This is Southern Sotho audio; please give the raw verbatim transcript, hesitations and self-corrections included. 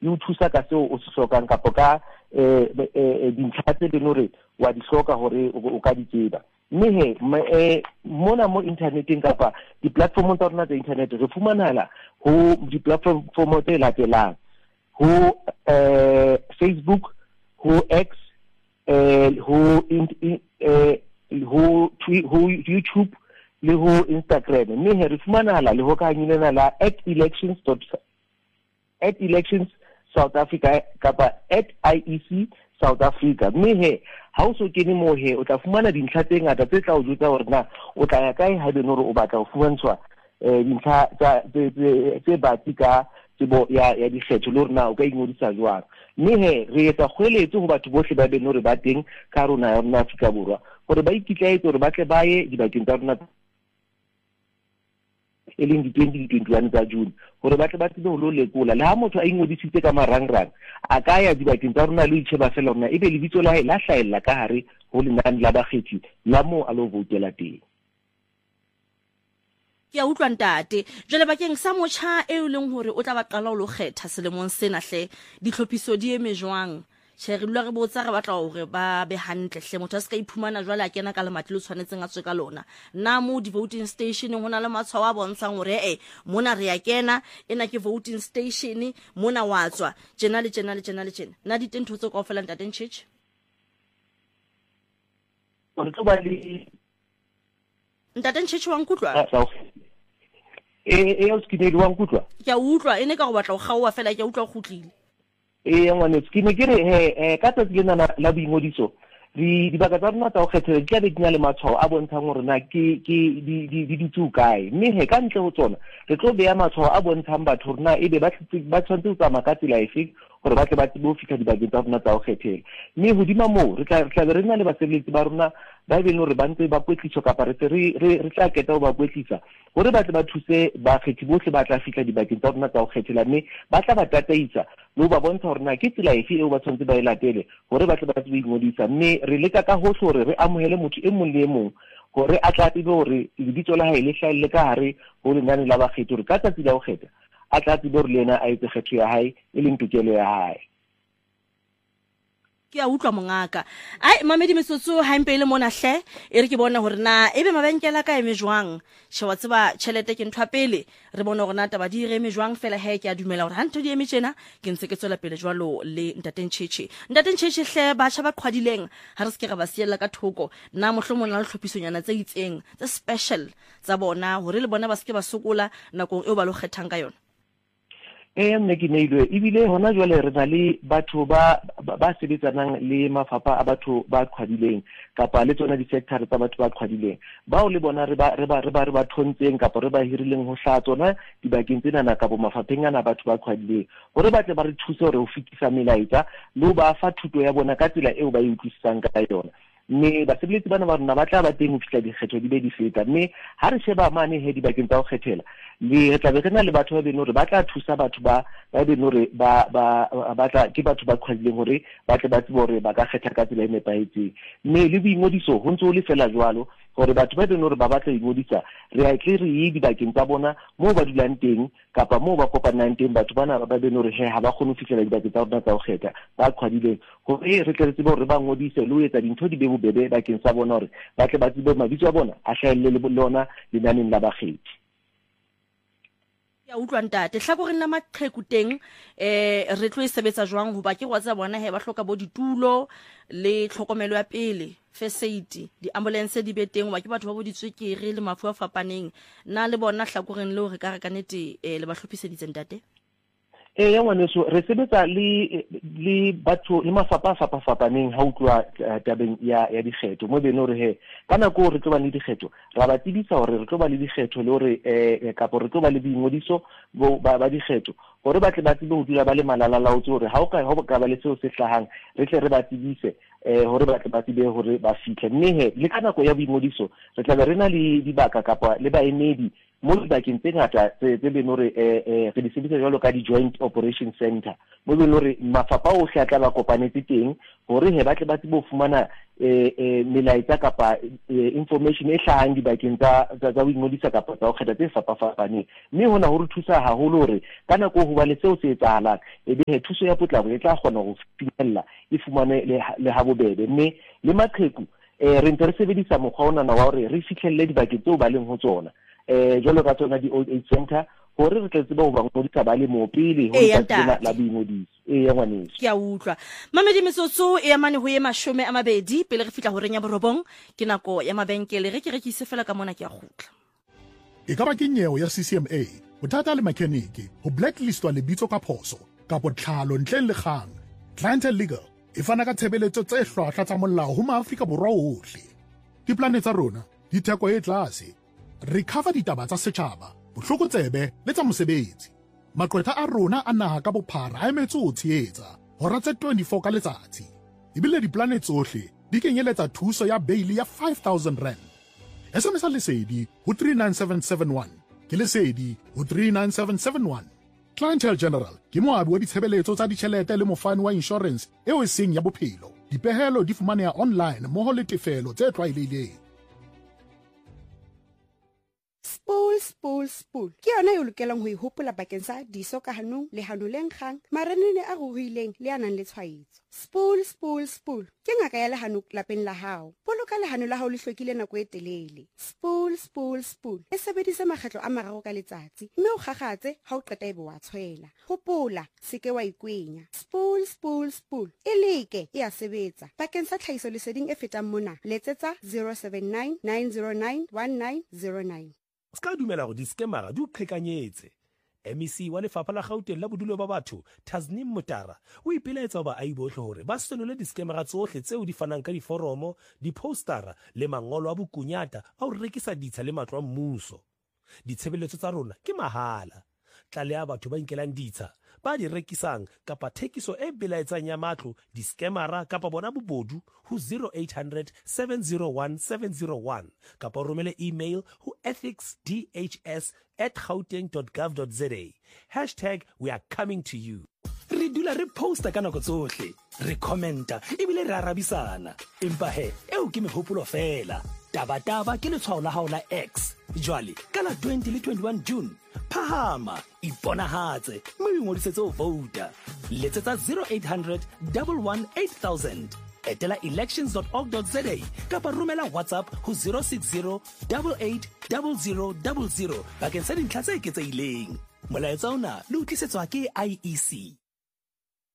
e o thusa ka seo o se hlokang kapo ka eh dintlha tse le hore wa di hloka hore o ka di tseba. Mme he mona mo interneteng kapa di-platform tsa rona tsa internet re fumanala ho di-platform tse latelang ho eh Facebook, ho X, eh ho eh ho YouTube le ho Instagram. Mme he re fumanala le ho ka nyilena la at elections at elections South Africa kapa at I E C South Africa. Mme he ha o so kene mo he o tla fumana dintlha tse ngata tse tla o jotsa hore na o tla ya kae ha bene hore o batla ho fumantshwa eh dintlha tsa tse batsi ka tsebo ya ya dikgetho le hore na o ka ingodisa jwang. Mme he re etsa kgoeletso ho batho bohle ba bene hore ba teng ka rona ya rona Afrika Borwa hore ba ikitlaetse hore ba tle ba ye dibakeng tsa rona e leng di twenty twenty-one tsa June hore ba tle ba tsebe ho lo lekola le ha motho a ingodisitse ka marangrang a ka ya dibakeng tsa rona le itsheba fela rona ebe lebitso la hae la hlahella ka hare ho lenane la bakgethi la mo a lo voutela teng. Ke a utlwa ntate jwale bakeng sa motjha e leng hore o tla ba qala ho lo kgetha selemong sena hle ditlhophiso di eme jwang che re dula re botsa re batla hore ba be hantle hle motho a se ka iphumana jwale a kena ka le matlo tshwanetseng a tswe ka lona na mo di voting station hona le matshwao a bontshang hore eh mona re ya kena ena ke voting station mona wa tswa tjena le tjena le tjena le tjena na di tentho tse kaofela ntate Ntjhetjhe o tlo ba le ntate Ntjhetjhe wa nkutlwa e e o skidedi wa nkutlwa ke a utlwa ene ka go batla go gaowa fela ke a utlwa go tlile e ngwane skine ke re he ka tsatsi lena la boingodiso di dibaka tsa rona tsa go kgethela di tla be di na le matshwao a bontshang gore na ke ke di di di ditse kae mme he ka ntle ho tsona re tlo beya matshwao a bontshang batho rona ebe ba ba tshwantse ho tsamaya ka tsela efe gore ba tle ba tsebe ho fihla dibakeng tsa rona tsa go kgethela. Mme hodima moo re tla re re na le basebeletsi ba rona ba beng hore ba ntse ba kwetliso kapa re re re tla keta ho ba kwetlisa hore ba tle ba thuse bakgethi bohle ba tla fihla dibakeng tsa rona tsa go kgethela mme ba tla ba tataisa le ho ba bontsha hore na ke tsela efe eo ba tshwantse ba e latele hore ba tle ba tsebe ingodisa. Mme re leka ka hohle hore re amohele motho e mong le e mong hore a tla tsebe hore lebitso la hae le hlahelle ka hare ho lenane la bakgethi hore ka tsatsi la ho kgetha a tla tsebe hore le yena a etse kgetho ya hae e leng tokelo ya hae. Ke a utlwa mongaka ai mamedi metsotso ha mpe ile mona hle e re ke bona hore na ebe mabenkela ka eme jwang she wa tseba tšhelete ke ntwa pele re bona hore na taba di re eme jwang fela he ke a dumela hore ha ntho di eme tjena ke ntse ke tswela pele jwalo le ntate Ntjhetjhe ntate Ntjhetjhe hle ba tjha ba qhwadileng ha re se ke ra ba siela ka thoko na mohlomong la hlophisonyana tse itseng tse special tsa bona hore le bona ba se ke ba sokola nakong eo ba lo kgethang ka yona. E nne ke neilwe ebile hona jwale re na le batho ba ba sebetsanang le mafapha a batho ba qhwadileng kapa le tsona di-sector tsa batho ba qhwadileng bao le bona re ba re ba re ba re ba thontseng kapa re ba hirileng ho hla tsona dibakeng tsena na kapa mafapheng ana batho ba qhwadileng hore ba tle ba re thuse hore ho fitisa melaetsa le ho ba fa thuto ya bona ka tsela eo ba e utlwisisang ka yona. Mme basebeletsi bana ba rona ba tla ba teng ho fihla dikgetho di be di feta mme ha re sheba mane he dibakeng tsa go kgethela le tla be re na le batho ba bene hore ba tla thusa batho ba ba bene hore ba ba ba tla ke batho ba qhwadileng hore ba tle ba tsebe hore ba ka kgetha ka tsela e nepahetseng. Mme le boingodiso ho ntse ho le fela jwalo hore batho ba bene hore ba batla ingodisa re a tle re ye dibakeng tsa bona moo ba dulang teng kapa moo ba kopanang teng batho bana ba bene hore he ha ba kgone ho fihlela dibakeng tsa rona tsa go kgetha ba qhwadileng hore re tle re tsebe hore ba ngodise le ho etsa dintho di be bobebe bakeng sa bona hore ba tle ba tsebe mabitso a bona a hlahelle le lona lenaneng la bakgethi. Ya utlwa ntate hlakoreng la maqheku teng eh re tlo e sebetsa jwang ho ba ke go tsa bona he ba hloka bo ditulo le tlhokomelo ya pele first aid di ambulance di beteng wa ke batho ba bo ditswekere le mafu a fapaneng na le bona hlakoreng le hore ka re kanete le ba hlophiseditse ntate. E ya ngwaneso re sebetsa le le batho le mafapha fapa fapaneng ha utlwa tabeng ya ya dikgetho mo bene hore he kana go re tlo ba le dikgetho ra ba tibisa hore re tlo ba le dikgetho le hore eh kapo re tlo ba le boingodiso ba ba dikgetho hore ba tle ba tsebe ho dula ba le malala laotse hore ha o ka ho ka ba le seo se hlahang re tle re ba tibise eh hore ba tle ba tsebe hore ba fihle. Mme he le kana go ya boingodiso re tla be re na le dibaka kapa le baemedi mo dibakeng tse ngata tse tse beng hore eh re di sebedisa jwalo ka di-joint operation center mo beng hore mafapha ohle a tla ba kopanetse teng hore he batle ba tsebo fumana eh melaetsa kapa information e hlahang dibakeng tsa tsa ho ingodisa kapa tsa ho kgetha tse fapafapaneng, mme hona ho re thusa haholo hore ka nako ho ba le seo se etsahalang e be he thuso ya potlako e tla kgona ho finyella e fumane le ha bobebe. Mme le maqheku eh re ntse re sebedisa mokgwa ona wa hore re fihlelle dibakeng tseo ba leng ho tsona eh jwalo ka tsona di-old age center hore re tle tsebe ho ba ngodisa ba le mo pele ho tsena la boingodiso e ya ngwaneso. Ke a utlwa Mamedi Metsotso e amane ho ye mashome a mabedi pele re fitla ho renya borobong ke nako ya mabenkele re ke rekise fela ka mona ke a gutla. E ka ba ke nyewe ya C C M A bothata le mechanic ho blacklistwa lebitso ka phoso kapo tlhalo ntleng le kgang. Clientele Legal e fana ka tshebeletso tse hlwahlwa tsa molao ho maAfrika Borwa ohle. Diplane tsa rona di theko e tlase, re cover ditaba tsa setjhaba, bohlokotsebe le tsa mosebetsi. Maqwetha a rona a naha ka bophara a emetse ho tshehetsa hora tse twenty-four ka letsatsi. Ebile diplane tsohle di kenyeletsa thuso ya bail ya five thousand rand. S M S lesedi ho three nine seven seven one ke lesedi ho three nine seven seven one. Clientele General ke moabi wa ditshebeletso tsa ditjhelete le mofani wa insurance eo e seng ya bophelo. Dipehelo di fumaneha online mmoho le tefelo tse tlwaelehileng. Spool, spool, spool. Ke yona e lokelang ho ihopola bakeng sa diso ka hanong le hano le nkgang marenene a ruruhileng le a nang le tshwaetso. Spool, spool, spool. Ke ngaka ya lehano lapeng la hao. Boloka lehano la hao le hlwekile nako e telele. Spool, spool, spool. E sebedise makgetlo a mararo ka letsatsi mme o kgakgatse ha o qeta ebe wa tshwela. Hopola se ke wa ikwenya. Spool, spool, spool. E leke e a sebetsa. Bakeng sa tlhahiso leseding e fetang mona letsetsa zero seven nine nine zero nine one nine zero nine. Ska dumela go diskemara di o qhekanyetse. M E C wa lefapha la Gauteng la bodulo ba batho Tasneem Motara o ipiletsa ba a ibohle hore ba senole diskemara tsohle tseo di fanang ka diforomo, dipostara le mangolo a bokunyata a ho rekisa ditsha le matlo a mmuso. Ditshebeletso tsa rona ke mahala. Tlaleha batho ba nkelang ditsha ba di rekisang kapa thekiso e belaetsang ya matlo diskemara kapa bona bobodu ho zero eight hundred seven zero one seven zero one kapa romele email ho ethicsdhs at gauteng dot gov dot za. Hashtag we are coming to you. Re dula re posta ka nako tsohle, re commenta ebile re arabisana. Empa he eo ke mehopolo fela. Taba taba ke letshwao la hao la X. Jwale ka la twenty le twenty-one June phahama iponahatse mme o ngodisetse ho vouta. Letsetsa zero eight hundred one one eight thousand. Etela elections dot org dot za kapa romela WhatsApp ho zero six zero eight eight zero zero zero zero bakeng sa dintlha tse eketsehileng. Molaetsa ona le utlisetswa ke I E C.